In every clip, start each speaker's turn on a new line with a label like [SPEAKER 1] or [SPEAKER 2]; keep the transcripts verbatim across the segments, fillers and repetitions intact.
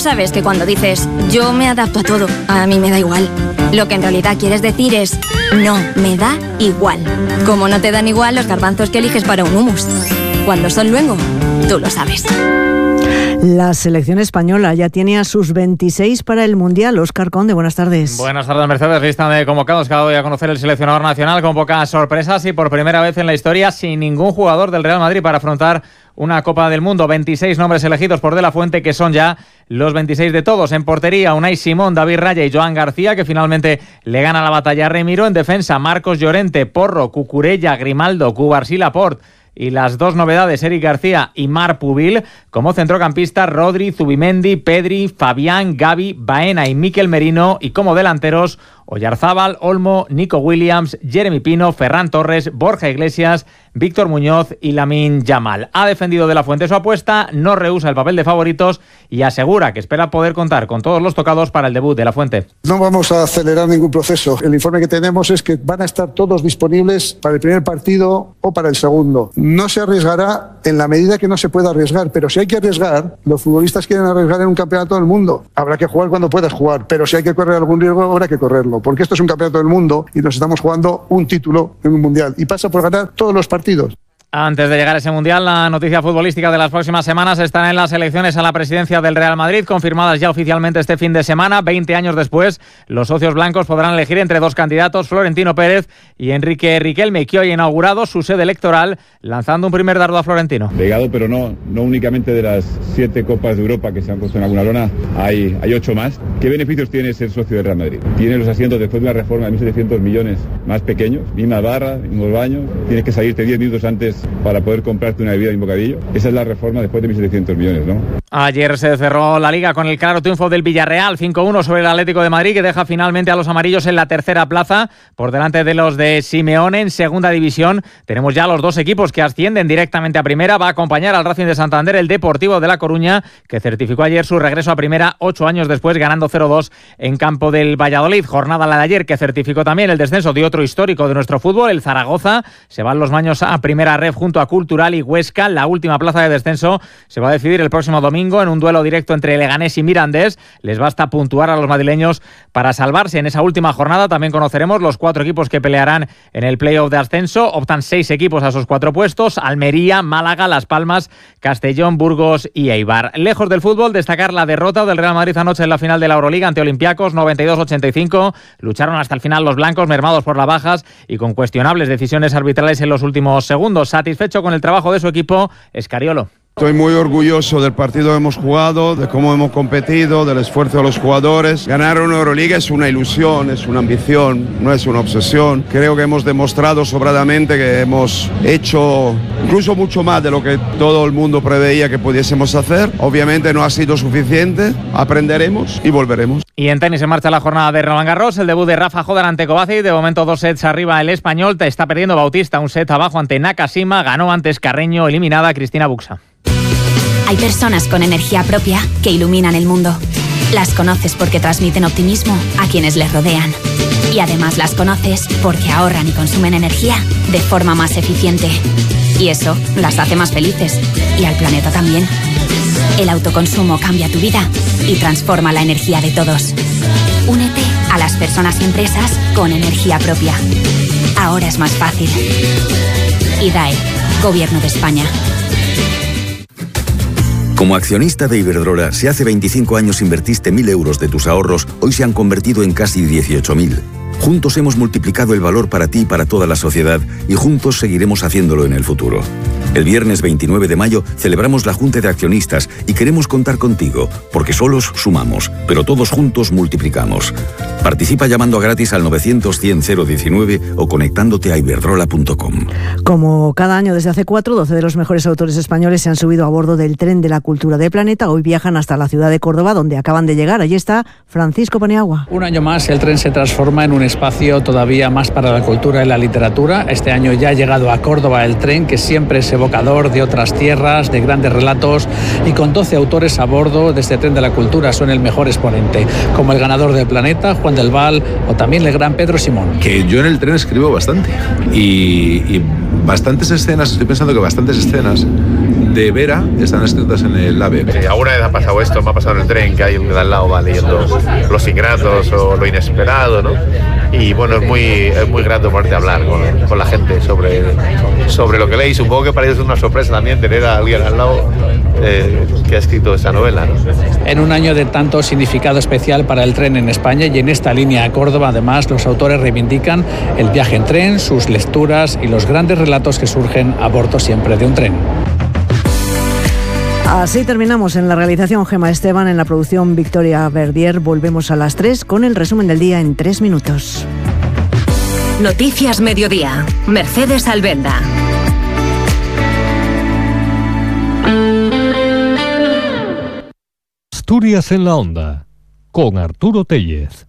[SPEAKER 1] sabes que cuando dices yo me adapto a todo, a mí me da igual, lo que en realidad quieres decir es no, me da igual. Como no te dan igual los garbanzos que eliges para un hummus. Cuando son luengo, tú lo sabes.
[SPEAKER 2] La selección española ya tiene a sus veintiséis para el Mundial. Óscar Conde, buenas tardes.
[SPEAKER 3] Buenas tardes, Mercedes. Lista de convocados que ha dado a conocer el seleccionador nacional con pocas sorpresas y por primera vez en la historia sin ningún jugador del Real Madrid para afrontar una Copa del Mundo. veintiséis nombres elegidos por De La Fuente, que son ya los veintiséis de todos. En portería, Unai Simón, David Raya y Joan García, que finalmente le gana la batalla a Remiro. En defensa, Marcos Llorente, Porro, Cucurella, Grimaldo, Cubarsí, Laporte. Y las dos novedades, Eric García y Marc Pubil. Como centrocampista, Rodri, Zubimendi, Pedri, Fabián, Gavi, Baena y Mikel Merino. Y como delanteros, Oyarzábal, Olmo, Nico Williams, Jeremy Pino, Ferran Torres, Borja Iglesias, Víctor Muñoz y Lamine Yamal. Ha defendido De La Fuente su apuesta, no rehúsa el papel de favoritos y asegura que espera poder contar con todos los tocados para el debut de La Fuente.
[SPEAKER 4] No vamos a acelerar ningún proceso. El informe que tenemos es que van a estar todos disponibles para el primer partido o para el segundo. No se arriesgará en la medida que no se pueda arriesgar, pero si hay que arriesgar, los futbolistas quieren arriesgar en un campeonato del mundo. Habrá que jugar cuando puedas jugar, pero si hay que correr algún riesgo, habrá que correrlo, porque esto es un campeonato del mundo y nos estamos jugando un título en un mundial y pasa por ganar todos los partidos.
[SPEAKER 3] Antes de llegar a ese Mundial, la noticia futbolística de las próximas semanas estará en las elecciones a la presidencia del Real Madrid, confirmadas ya oficialmente este fin de semana. veinte años después, los socios blancos podrán elegir entre dos candidatos, Florentino Pérez y Enrique Riquelme, que hoy ha inaugurado su sede electoral, lanzando un primer dardo a Florentino.
[SPEAKER 5] Legado, pero no, no únicamente de las siete Copas de Europa que se han puesto en alguna lona, hay, hay ocho más. ¿Qué beneficios tiene ser socio del Real Madrid? Tiene los asientos después de una reforma de mil setecientos millones más pequeños, misma barra, mismos baños, tienes que salirte diez minutos antes para poder comprarte una bebida y un bocadillo. Esa es la reforma después de mil setecientos millones, ¿no?
[SPEAKER 3] Ayer se cerró la Liga con el claro triunfo del Villarreal, cinco uno sobre el Atlético de Madrid, que deja finalmente a los amarillos en la tercera plaza, por delante de los de Simeone. En segunda división tenemos ya los dos equipos que ascienden directamente a primera. Va a acompañar al Racing de Santander el Deportivo de La Coruña, que certificó ayer su regreso a primera ocho años después, ganando cero dos en campo del Valladolid. Jornada la de ayer que certificó también el descenso de otro histórico de nuestro fútbol, el Zaragoza. Se van los maños a primera ref junto a Cultural y Huesca. La última plaza de descenso se va a decidir el próximo domingo en un duelo directo entre Leganés y Mirandés. Les basta puntuar a los madrileños para salvarse. En esa última jornada también conoceremos los cuatro equipos que pelearán en el playoff de ascenso. Optan seis equipos a esos cuatro puestos: Almería, Málaga, Las Palmas, Castellón, Burgos y Eibar. Lejos del fútbol, destacar la derrota del Real Madrid anoche en la final de la Euroliga ante Olympiacos, noventa y dos ochenta y cinco. Lucharon hasta el final los blancos, mermados por las bajas y con cuestionables decisiones arbitrales en los últimos segundos. Satisfecho con el trabajo de su equipo, Escariolo.
[SPEAKER 6] Estoy muy orgulloso del partido que hemos jugado, de cómo hemos competido, del esfuerzo de los jugadores. Ganar una Euroliga es una ilusión, es una ambición, no es una obsesión. Creo que hemos demostrado sobradamente que hemos hecho incluso mucho más de lo que todo el mundo preveía que pudiésemos hacer. Obviamente no ha sido suficiente, aprenderemos y volveremos.
[SPEAKER 3] Y en tenis se marcha la jornada de Roland Garros, el debut de Rafa Jodar ante Kovacic. De momento dos sets arriba el español, te está perdiendo Bautista, un set abajo ante Nakashima, ganó antes Carreño, eliminada Cristina Buxa.
[SPEAKER 7] Hay personas con energía propia que iluminan el mundo. Las conoces porque transmiten optimismo a quienes les rodean. Y además las conoces porque ahorran y consumen energía de forma más eficiente. Y eso las hace más felices. Y al planeta también. El autoconsumo cambia tu vida y transforma la energía de todos. Únete a las personas y empresas con energía propia. Ahora es más fácil. I D A E, Gobierno de España.
[SPEAKER 8] Como accionista de Iberdrola, si hace veinticinco años invertiste mil euros de tus ahorros, hoy se han convertido en casi dieciocho mil. Juntos hemos multiplicado el valor para ti y para toda la sociedad y juntos seguiremos haciéndolo en el futuro. El viernes veintinueve de mayo celebramos la Junta de Accionistas y queremos contar contigo, porque solos sumamos, pero todos juntos multiplicamos. Participa llamando gratis al novecientos cien cero diecinueve o conectándote a iberdrola punto com.
[SPEAKER 2] Como cada año desde hace cuatro, doce de los mejores autores españoles se han subido a bordo del tren de la cultura de Planeta. Hoy viajan hasta la ciudad de Córdoba, donde acaban de llegar. Allí está Francisco Paniagua.
[SPEAKER 9] Un año más el tren se transforma en un espacio todavía más para la cultura y la literatura. Este año ya ha llegado a Córdoba el tren, que siempre es evocador de otras tierras, de grandes relatos, y con doce autores a bordo de este tren de la cultura son el mejor exponente, como el ganador del Planeta, Juan del Val, o también el gran Pedro Simón.
[SPEAKER 10] Que yo en el tren escribo bastante y, y bastantes escenas, estoy pensando que bastantes escenas de Vera están escritas en el A B B.
[SPEAKER 11] Sí, alguna vez ha pasado esto, me ha pasado en el tren, que alguien de al lado va leyendo los ingratos o lo inesperado, ¿no? Y bueno, es muy, es muy grato poderte hablar con, con la gente sobre, sobre lo que leí. Supongo que para ellos es una sorpresa también tener a alguien al lado eh, que ha escrito esta novela, ¿no?
[SPEAKER 9] En un año de tanto significado especial para el tren en España y en esta línea a Córdoba, además, los autores reivindican el viaje en tren, sus lecturas y los grandes relatos que surgen a bordo siempre de un tren.
[SPEAKER 2] Así terminamos. En la realización Gemma Esteban, en la producción Victoria Verdier. Volvemos a las tres con el resumen del día en tres minutos.
[SPEAKER 12] Noticias Mediodía. Mercedes Albenda.
[SPEAKER 13] Asturias en la Onda, con Arturo Tellez.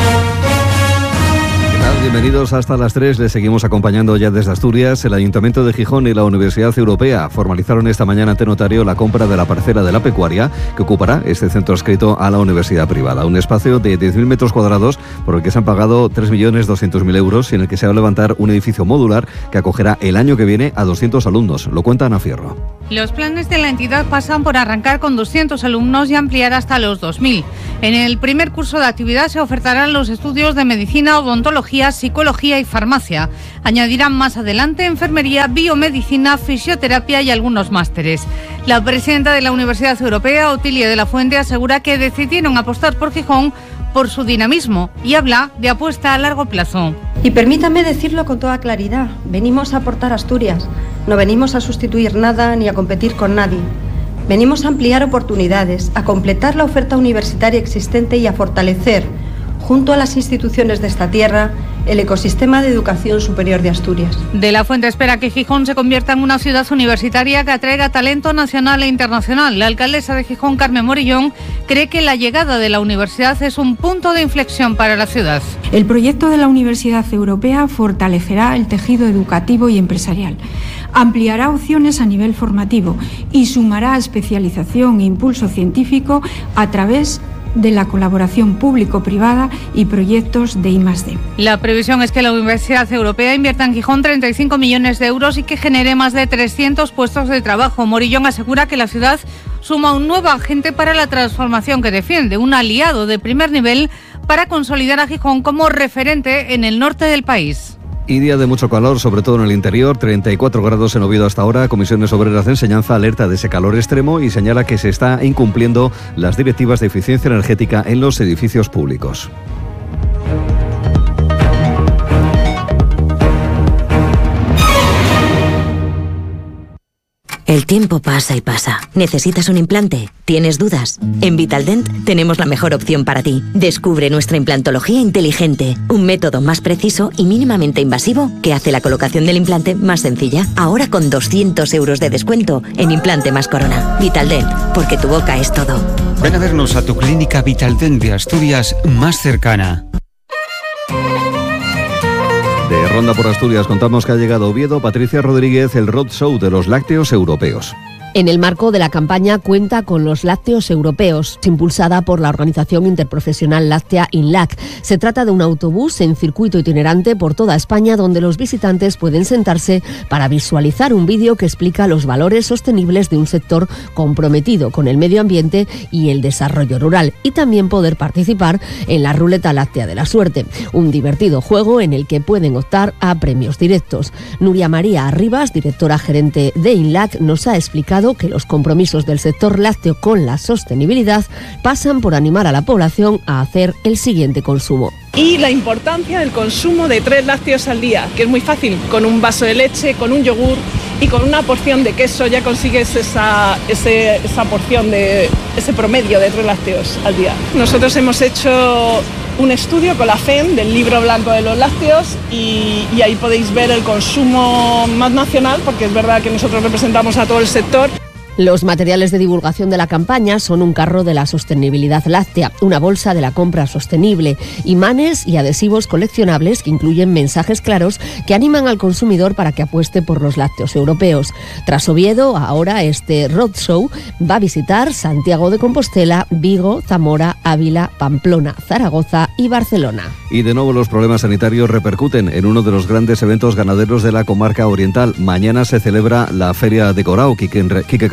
[SPEAKER 14] Bienvenidos hasta las tres. Les seguimos acompañando ya desde Asturias. El Ayuntamiento de Gijón y la Universidad Europea formalizaron esta mañana ante notario la compra de la parcela de la Pecuaria que ocupará este centro adscrito a la universidad privada. Un espacio de diez mil metros cuadrados por el que se han pagado tres millones doscientos mil euros y en el que se va a levantar un edificio modular que acogerá el año que viene a doscientos alumnos. Lo cuenta Ana Fierro.
[SPEAKER 15] Los planes de la entidad pasan por arrancar con doscientos alumnos y ampliar hasta los dos mil. En el primer curso de actividad se ofertarán los estudios de medicina, odontología, psicología y farmacia. Añadirán más adelante enfermería, biomedicina, fisioterapia y algunos másteres. La presidenta de la Universidad Europea, Otilia de la Fuente, asegura que decidieron apostar por Gijón por su dinamismo y habla de apuesta a largo plazo.
[SPEAKER 16] Y permítame decirlo con toda claridad, venimos a aportar Asturias, no venimos a sustituir nada ni a competir con nadie. Venimos a ampliar oportunidades, a completar la oferta universitaria existente y a fortalecer, junto a las instituciones de esta tierra, el ecosistema de educación superior de Asturias.
[SPEAKER 15] De la Fuente espera que Gijón se convierta en una ciudad universitaria que atraiga talento nacional e internacional. La alcaldesa de Gijón, Carmen Morillón, cree que la llegada de la universidad es un punto de inflexión para la ciudad.
[SPEAKER 17] El proyecto de la Universidad Europea fortalecerá el tejido educativo y empresarial, ampliará opciones a nivel formativo y sumará especialización e impulso científico a través de la colaboración público-privada y proyectos de I más D.
[SPEAKER 15] La previsión es que la Universidad Europea invierta en Gijón treinta y cinco millones de euros y que genere más de trescientos puestos de trabajo. Morillón asegura que la ciudad suma un nuevo agente para la transformación que defiende, un aliado de primer nivel para consolidar a Gijón como referente en el norte del país.
[SPEAKER 14] Y día de mucho calor, sobre todo en el interior, treinta y cuatro grados en Oviedo hasta ahora. Comisiones Obreras de Enseñanza alerta de ese calor extremo y señala que se está incumpliendo las directivas de eficiencia energética en los edificios públicos.
[SPEAKER 12] El tiempo pasa y pasa. ¿Necesitas un implante? ¿Tienes dudas? En Vitaldent tenemos la mejor opción para ti. Descubre nuestra implantología inteligente, un método más preciso y mínimamente invasivo que hace la colocación del implante más sencilla. Ahora con doscientos euros de descuento en implante más corona. Vitaldent, porque tu boca es todo.
[SPEAKER 18] Ven a vernos a tu clínica Vitaldent de Asturias más cercana.
[SPEAKER 14] De Ronda por Asturias contamos que ha llegado a Oviedo Patricia Rodríguez, el Roadshow de los lácteos europeos.
[SPEAKER 19] En el marco de la campaña Cuenta con los lácteos europeos, impulsada por la organización interprofesional láctea INLAC. Se trata de un autobús en circuito itinerante por toda España donde los visitantes pueden sentarse para visualizar un vídeo que explica los valores sostenibles de un sector comprometido con el medio ambiente y el desarrollo rural, y también poder participar en la ruleta láctea de la suerte, un divertido juego en el que pueden optar a premios directos. Nuria María Arribas, directora gerente de INLAC, nos ha explicado que los compromisos del sector lácteo con la sostenibilidad pasan por animar a la población a hacer el siguiente consumo.
[SPEAKER 20] Y la importancia del consumo de tres lácteos al día, que es muy fácil, con un vaso de leche, con un yogur y con una porción de queso ya consigues esa, ese, esa porción de ese promedio de tres lácteos al día. Nosotros hemos hecho un estudio con la F E M del libro blanco de los lácteos y, y ahí podéis ver el consumo más nacional, porque es verdad que nosotros representamos a todo el sector.
[SPEAKER 19] Los materiales de divulgación de la campaña son un carro de la sostenibilidad láctea, una bolsa de la compra sostenible, imanes y adhesivos coleccionables que incluyen mensajes claros que animan al consumidor para que apueste por los lácteos europeos. Tras Oviedo, ahora este roadshow va a visitar Santiago de Compostela, Vigo, Zamora, Ávila, Pamplona, Zaragoza y Barcelona.
[SPEAKER 14] Y de nuevo los problemas sanitarios repercuten en uno de los grandes eventos ganaderos de la comarca oriental. Mañana se celebra la Feria de Corao. Quique, Quique Carmona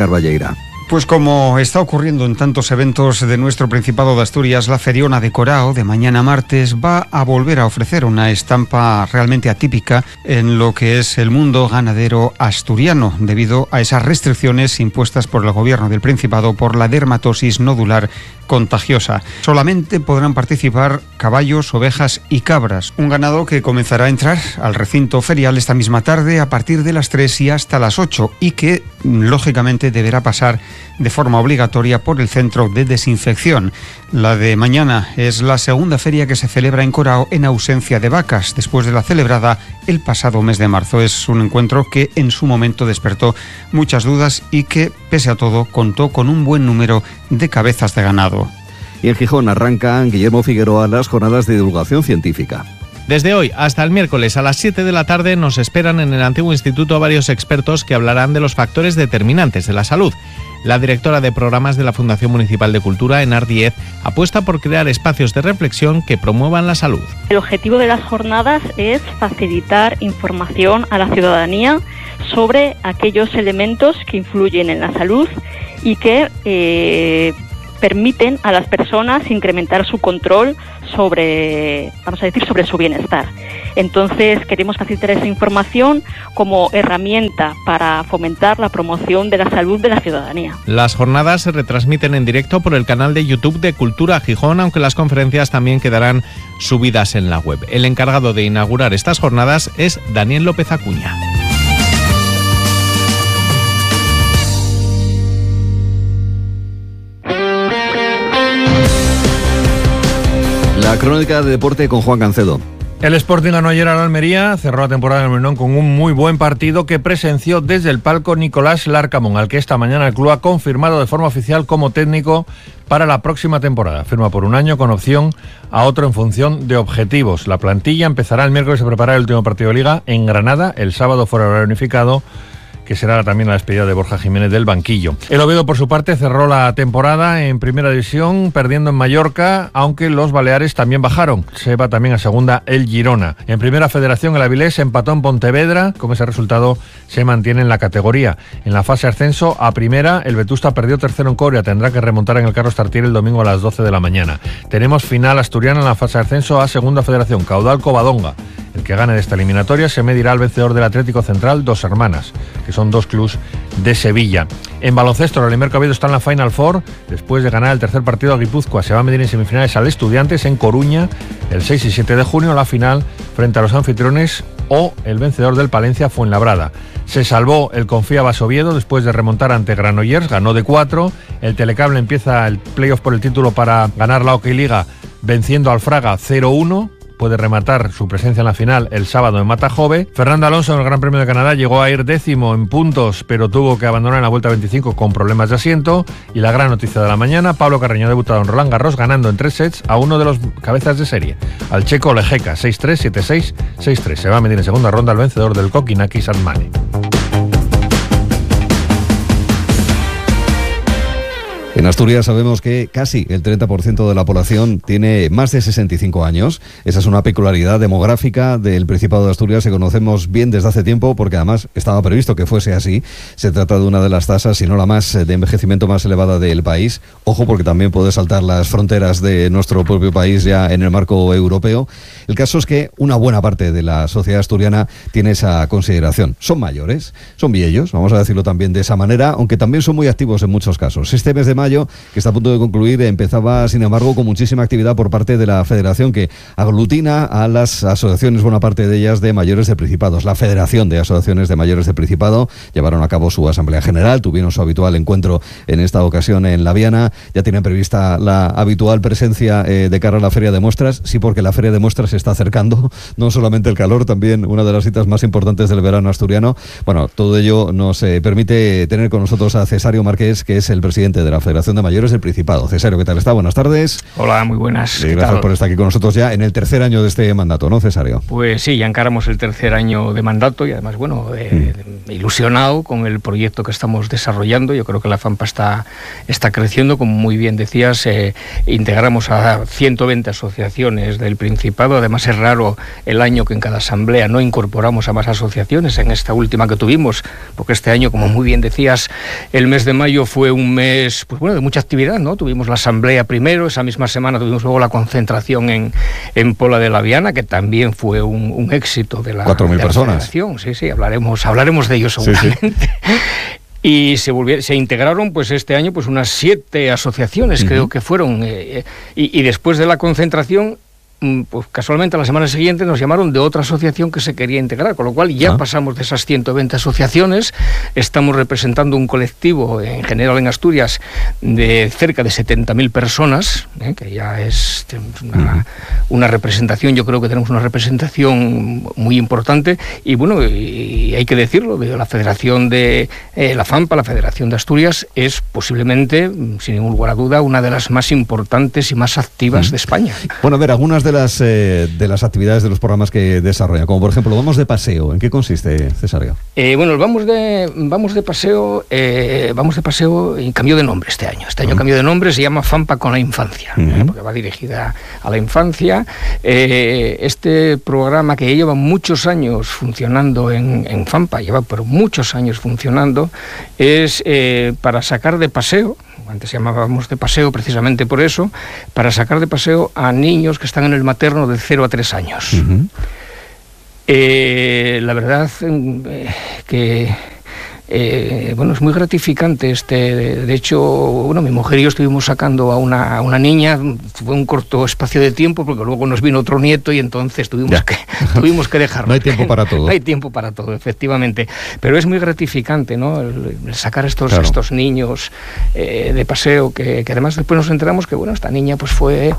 [SPEAKER 14] Óscar Valleira.
[SPEAKER 18] Pues como está ocurriendo en tantos eventos de nuestro Principado de Asturias, la Feriona de Corao de mañana martes va a volver a ofrecer una estampa realmente atípica en lo que es el mundo ganadero asturiano, debido a esas restricciones impuestas por el gobierno del Principado por la dermatosis nodular contagiosa. Solamente podrán participar caballos, ovejas y cabras, un ganado que comenzará a entrar al recinto ferial esta misma tarde a partir de las tres y hasta las ocho y que lógicamente deberá pasar de forma obligatoria por el centro de desinfección. La de mañana es la segunda feria que se celebra en Corao en ausencia de vacas, después de la celebrada el pasado mes de marzo. Es un encuentro que en su momento despertó muchas dudas y que, pese a todo, contó con un buen número de cabezas de ganado.
[SPEAKER 14] Y en Gijón arrancan, Guillermo Figueroa, las jornadas de divulgación científica.
[SPEAKER 21] Desde hoy hasta el miércoles a las siete de la tarde nos esperan en el antiguo instituto varios expertos que hablarán de los factores determinantes de la salud. La directora de programas de la Fundación Municipal de Cultura, Enar Díez, apuesta por crear espacios de reflexión que promuevan la salud.
[SPEAKER 22] El objetivo de las jornadas es facilitar información a la ciudadanía sobre aquellos elementos que influyen en la salud y que eh, permiten a las personas incrementar su control sobre, vamos a decir, sobre su bienestar. Entonces queremos facilitar esa información como herramienta para fomentar la promoción de la salud de la ciudadanía.
[SPEAKER 21] Las jornadas se retransmiten en directo por el canal de YouTube de Cultura Gijón, aunque las conferencias también quedarán subidas en la web. El encargado de inaugurar estas jornadas es Daniel López Acuña.
[SPEAKER 14] La crónica de deporte con Juan Cancedo.
[SPEAKER 23] El Sporting ganó ayer al Almería, cerró la temporada en el Molinón con un muy buen partido que presenció desde el palco Nicolás Larcamón, al que esta mañana el club ha confirmado de forma oficial como técnico para la próxima temporada. Firma por un año con opción a otro en función de objetivos. La plantilla empezará el miércoles a preparar el último partido de Liga en Granada, el sábado fuera horario unificado, que será también la despedida de Borja Jiménez del banquillo. El Oviedo, por su parte, cerró la temporada en Primera División, perdiendo en Mallorca, aunque los Baleares también bajaron. Se va también a Segunda el Girona. En Primera Federación, el Avilés empató en Pontevedra. Con ese resultado se mantiene en la categoría. En la fase ascenso a Primera, el Vetusta perdió tercero en Coria. Tendrá que remontar en el Carlos Tartiere el domingo a las doce de la mañana. Tenemos final asturiana en la fase ascenso a Segunda Federación. Caudal Covadonga. El que gane de esta eliminatoria se medirá al vencedor del Atlético Central, Dos Hermanas, que son dos clubs de Sevilla. En baloncesto, el Limerco Oviedo está en la Final Four, después de ganar el tercer partido a Guipúzcoa. Se va a medir en semifinales al Estudiantes en Coruña, el seis y siete de junio, la final frente a los anfitriones o el vencedor del Palencia, Fuenlabrada. Se salvó el Confía Oviedo después de remontar ante Granollers, ganó de cuatro. El Telecable empieza el playoff por el título para ganar la Hockey Liga venciendo al Fraga cero uno. Puede rematar su presencia en la final el sábado en Matajove. Fernando Alonso en el Gran Premio de Canadá llegó a ir décimo en puntos, pero tuvo que abandonar en la vuelta veinticinco con problemas de asiento. Y la gran noticia de la mañana, Pablo Carreño ha debutado en Roland Garros ganando en tres sets a uno de los cabezas de serie, al checo Lejeka, seis tres, siete seis, seis tres. Se va a medir en segunda ronda al vencedor del Kokinaki Sandmane.
[SPEAKER 14] En Asturias sabemos que casi el treinta por ciento de la población tiene más de sesenta y cinco años. Esa es una peculiaridad demográfica del Principado de Asturias que conocemos bien desde hace tiempo, porque además estaba previsto que fuese así. Se trata de una de las tasas, si no la más, de envejecimiento más elevada del país. Ojo, porque también puede saltar las fronteras de nuestro propio país ya en el marco europeo. El caso es que una buena parte de la sociedad asturiana tiene esa consideración. Son mayores, son viejos, vamos a decirlo también de esa manera, aunque también son muy activos en muchos casos. Este mes de mayo, que está a punto de concluir, empezaba sin embargo con muchísima actividad por parte de la Federación, que aglutina a las asociaciones, buena parte de ellas de mayores de Principados. La Federación de Asociaciones de Mayores de Principado llevaron a cabo su asamblea general, tuvieron su habitual encuentro en esta ocasión en La Viana, ya tienen prevista la habitual presencia eh, de cara a la Feria de Muestras, sí, porque la Feria de Muestras se está acercando, no solamente el calor, también una de las citas más importantes del verano asturiano. Bueno, todo ello nos eh, permite tener con nosotros a Cesario Márquez, que es el presidente de la Federación Federación de Mayores del Principado. Cesario, ¿qué tal está? Buenas tardes.
[SPEAKER 1] Hola, muy buenas.
[SPEAKER 14] Y gracias
[SPEAKER 1] tal?
[SPEAKER 14] por estar aquí con nosotros ya en el tercer año de este mandato, ¿no, Cesario?
[SPEAKER 1] Pues sí, ya encaramos el tercer año de mandato y además, bueno, eh, mm. ilusionado con el proyecto que estamos desarrollando. Yo creo que la FAMPA está, está creciendo, como muy bien decías, eh, integramos a ciento veinte asociaciones del Principado. Además es raro el año que en cada asamblea no incorporamos a más asociaciones. En esta última que tuvimos, porque este año, como muy bien decías, el mes de mayo fue un mes, pues bueno, de mucha actividad, ¿no? Tuvimos la asamblea primero, esa misma semana tuvimos luego la concentración en, en Pola de la Viana, que también fue un, un éxito de la,
[SPEAKER 14] Cuatro mil
[SPEAKER 1] de la
[SPEAKER 14] personas.
[SPEAKER 1] federación. Sí, sí, hablaremos, hablaremos de ello seguramente. Sí, sí. Y se volvieron, se integraron pues este año pues unas siete asociaciones, uh-huh. creo que fueron, eh, y, y después de la concentración, pues casualmente la semana siguiente nos llamaron de otra asociación que se quería integrar, con lo cual ya ah. pasamos de esas ciento veinte asociaciones. Estamos representando un colectivo en general en Asturias de cerca de setenta mil personas, ¿eh? que ya es una, uh-huh. una representación. Yo creo que tenemos una representación muy importante y bueno, y hay que decirlo, la Federación de eh, la FAMPA, la Federación de Asturias, es posiblemente, sin ningún lugar a duda, una de las más importantes y más activas uh-huh. de España.
[SPEAKER 14] Bueno, a ver, algunas de de las eh, de las actividades de los programas que desarrolla, como por ejemplo vamos de paseo, ¿en qué consiste, Cesario?
[SPEAKER 1] Eh, bueno, vamos de vamos de paseo, eh, vamos de paseo y cambió de nombre este año. Este año uh-huh. cambió de nombre, se llama FAMPA con la infancia, uh-huh. eh, porque va dirigida a la infancia. Eh, este programa que lleva muchos años funcionando en, en FAMPA, lleva pero muchos años funcionando, es eh, para sacar de paseo. Antes llamábamos de paseo precisamente por eso, para sacar de paseo a niños que están en el materno de cero a tres años. Uh-huh. Eh, la verdad eh, que eh, bueno, es muy gratificante este. De hecho, bueno, mi mujer y yo estuvimos sacando a una, a una niña, fue un corto espacio de tiempo porque luego nos vino otro nieto y entonces tuvimos que tuvimos que dejarlo.
[SPEAKER 14] No hay tiempo para todo.
[SPEAKER 1] No hay tiempo para todo, efectivamente. Pero es muy gratificante, ¿no? El, el sacar estos claro. estos niños eh, de paseo que, que además después nos enteramos que bueno, esta niña pues fue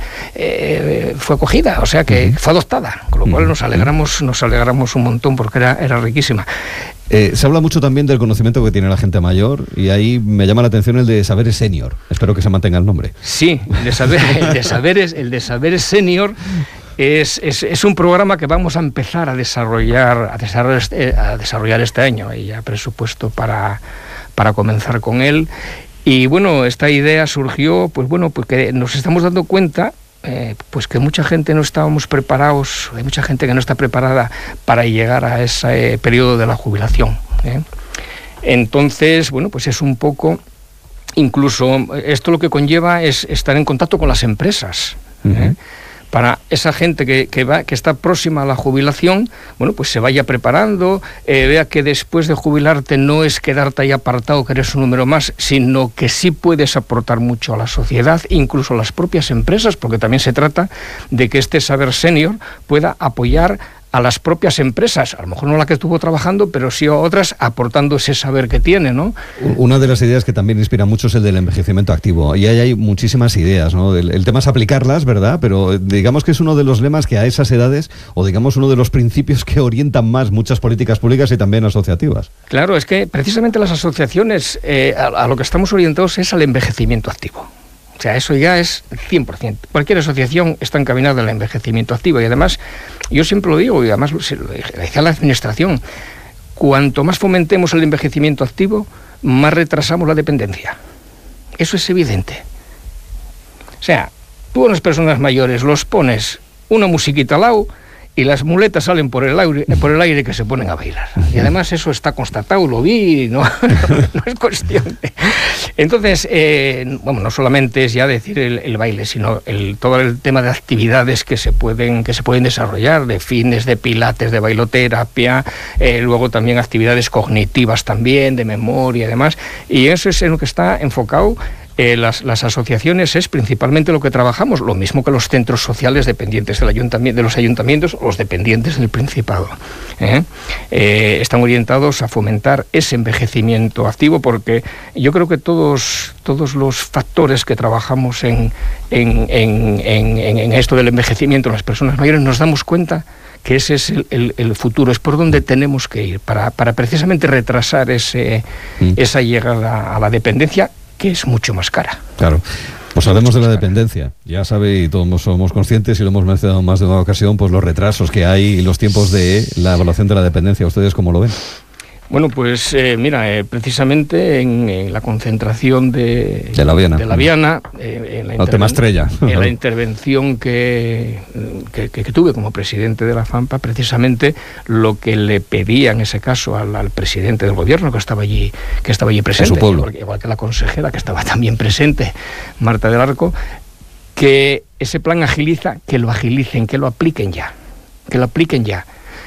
[SPEAKER 1] eh, fue acogida, o sea que uh-huh. fue adoptada, con lo cual uh-huh. nos alegramos nos alegramos un montón porque era era riquísima.
[SPEAKER 14] Eh, se habla mucho también del conocimiento que tiene la gente mayor y ahí me llama la atención el de Saberes Senior. Espero que se mantenga el nombre.
[SPEAKER 1] Sí, el de, saber, el de Saberes, el de Saberes Senior es, es, es un programa que vamos a empezar a desarrollar a desarrollar, a desarrollar este año. Hay ya presupuesto para, para comenzar con él. Y bueno, esta idea surgió, pues bueno, pues que nos estamos dando cuenta Eh, pues que mucha gente no estábamos preparados, hay mucha gente que no está preparada para llegar a ese eh, periodo de la jubilación. ¿eh? Entonces, bueno, pues es un poco, incluso esto lo que conlleva es estar en contacto con las empresas. ¿eh? Uh-huh. Para esa gente que, que, va, que está próxima a la jubilación, bueno, pues se vaya preparando, eh, vea que después de jubilarte no es quedarte ahí apartado, que eres un número más, sino que sí puedes aportar mucho a la sociedad, incluso a las propias empresas, porque también se trata de que este saber senior pueda apoyar a las propias empresas, a lo mejor no la que estuvo trabajando, pero sí a otras, aportando ese saber que tiene, ¿no?
[SPEAKER 14] Una de las ideas que también inspira mucho es el del envejecimiento activo, y ahí hay muchísimas ideas, ¿no? El, el tema es aplicarlas, ¿verdad? Pero digamos que es uno de los lemas que a esas edades, o digamos uno de los principios que orientan más muchas políticas públicas y también asociativas.
[SPEAKER 1] Claro, es que precisamente las asociaciones, eh, a, a lo que estamos orientados es al envejecimiento activo. O sea, eso ya es cien por ciento. Cualquier asociación está encaminada al envejecimiento activo y además, yo siempre lo digo, y además lo decía a la administración, cuanto más fomentemos el envejecimiento activo, más retrasamos la dependencia. Eso es evidente. O sea, tú a unas personas mayores los pones una musiquita al lado y las muletas salen por el aire, por el aire que se ponen a bailar. Y además eso está constatado, lo vi, no, no, no es cuestión de... Entonces, eh, bueno, no solamente es ya decir el, el baile, sino el, todo el tema de actividades que se pueden, que se pueden desarrollar, de fitness, de pilates, de bailoterapia, eh, luego también actividades cognitivas también, de memoria y demás. Y eso es en lo que está enfocado. Eh, las, las asociaciones es principalmente lo que trabajamos, lo mismo que los centros sociales dependientes del ayuntamiento, de los ayuntamientos o los dependientes del Principado. ¿eh? Eh, están orientados a fomentar ese envejecimiento activo porque yo creo que todos, todos los factores que trabajamos en, en, en, en, en esto del envejecimiento en las personas mayores nos damos cuenta que ese es el, el, el futuro, es por donde tenemos que ir para, para precisamente retrasar ese, mm. esa llegada a la dependencia, que es mucho más cara.
[SPEAKER 14] Claro. Pues hablemos de la dependencia. Ya sabe, y todos somos conscientes, y lo hemos mencionado en más de una ocasión, pues los retrasos que hay y los tiempos de la evaluación de la dependencia. ¿Ustedes cómo lo ven?
[SPEAKER 1] Bueno, pues eh, mira, eh, precisamente en, en la concentración de,
[SPEAKER 14] de la Viana,
[SPEAKER 1] de la Viana eh, en, la
[SPEAKER 14] el tema estrella.
[SPEAKER 1] en la intervención que, que, que, que tuve como presidente de la FAMPA, precisamente lo que le pedía en ese caso al, al presidente del gobierno que estaba allí, que estaba allí presente,
[SPEAKER 14] su pueblo.
[SPEAKER 1] Igual, igual que la consejera que estaba también presente, Marta del Arco, que ese plan agiliza, que lo agilicen, que lo apliquen ya, que lo apliquen ya.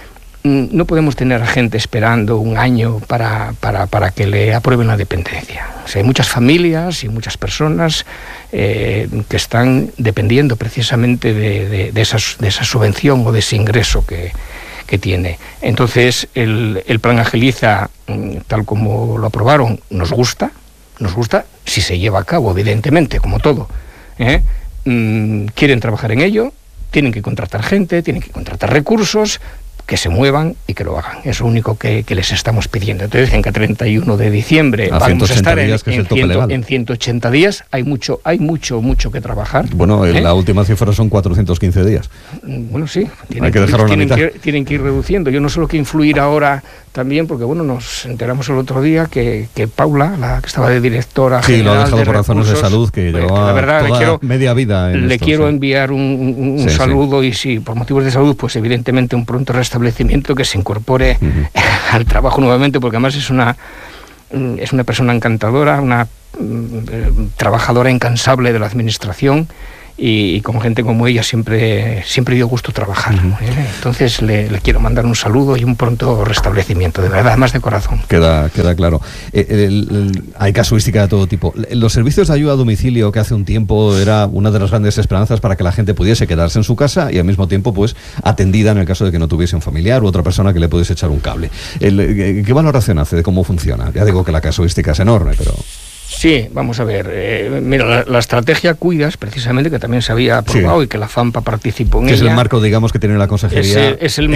[SPEAKER 1] No podemos tener a gente esperando un año para, para, para que le aprueben la dependencia. O sea, hay muchas familias y muchas personas eh, que están dependiendo precisamente de, de, de, esa, de esa subvención o de ese ingreso que, que tiene. Entonces, el, el plan Agiliza, tal como lo aprobaron, nos gusta, nos gusta si se lleva a cabo, evidentemente, como todo. ¿eh? Mm, quieren trabajar en ello, tienen que contratar gente, tienen que contratar recursos, que se muevan y que lo hagan. Es lo único que, que les estamos pidiendo. Entonces, en que treinta y uno de diciembre
[SPEAKER 14] a
[SPEAKER 1] vamos a estar en,
[SPEAKER 14] días,
[SPEAKER 1] en, ciento, en ciento ochenta días. Hay mucho, hay mucho, mucho que trabajar.
[SPEAKER 14] Bueno,
[SPEAKER 1] ¿eh?
[SPEAKER 14] La última cifra son cuatrocientos quince días.
[SPEAKER 1] Bueno, sí. Tienen,
[SPEAKER 14] hay que dejarlo
[SPEAKER 1] tienen,
[SPEAKER 14] a la mitad.
[SPEAKER 1] Que, tienen que ir reduciendo. Yo no solo que influir ahora también, porque bueno, nos enteramos el otro día que, que Paula, la que estaba de directora
[SPEAKER 14] sí,
[SPEAKER 1] general
[SPEAKER 14] lo ha dejado
[SPEAKER 1] de
[SPEAKER 14] por razones de salud, que
[SPEAKER 1] pues,
[SPEAKER 14] llevaba
[SPEAKER 1] la verdad,
[SPEAKER 14] toda
[SPEAKER 1] le quiero,
[SPEAKER 14] media vida en
[SPEAKER 1] Le
[SPEAKER 14] esto,
[SPEAKER 1] quiero
[SPEAKER 14] sí.
[SPEAKER 1] enviar un, un, un
[SPEAKER 14] sí,
[SPEAKER 1] saludo
[SPEAKER 14] sí.
[SPEAKER 1] y sí, por motivos de salud, pues evidentemente un pronto restablecimiento, que se incorpore uh-huh. al trabajo nuevamente, porque además es una es una persona encantadora, una eh, trabajadora incansable de la administración. Y, y con gente como ella siempre siempre dio gusto trabajar. Uh-huh. ¿eh? Entonces le, le quiero mandar un saludo y un pronto restablecimiento, de verdad, más de corazón.
[SPEAKER 14] Queda, queda claro. Eh, el, el, hay casuística de todo tipo. Los servicios de ayuda a domicilio, que hace un tiempo era una de las grandes esperanzas para que la gente pudiese quedarse en su casa y al mismo tiempo pues atendida en el caso de que no tuviese un familiar u otra persona que le pudiese echar un cable. El, ¿Qué valoración hace de cómo funciona? Ya digo que la casuística es enorme, pero...
[SPEAKER 1] Sí, vamos a ver. Eh, mira, la, la estrategia Cuidas, precisamente, que también se había aprobado sí. y que la FAMPA participó en
[SPEAKER 14] que
[SPEAKER 1] ella.
[SPEAKER 14] Es el marco, digamos, que tiene la consejería.
[SPEAKER 1] Es, es el